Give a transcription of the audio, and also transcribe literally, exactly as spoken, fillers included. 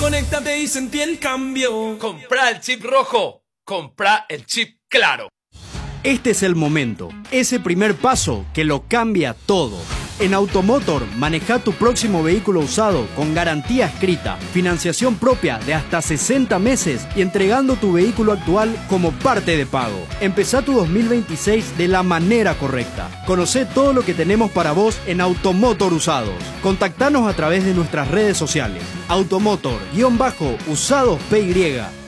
conéctate y sentí el cambio. Comprá el chip rojo, comprá el chip claro. Este es el momento, ese primer paso que lo cambia todo. En Automotor, maneja tu próximo vehículo usado con garantía escrita, financiación propia de hasta sesenta meses y entregando tu vehículo actual como parte de pago. Empezá tu dos mil veintiséis de la manera correcta. Conocé todo lo que tenemos para vos en Automotor Usados. Contactanos a través de nuestras redes sociales. Automotor, guión bajo, usados P Y.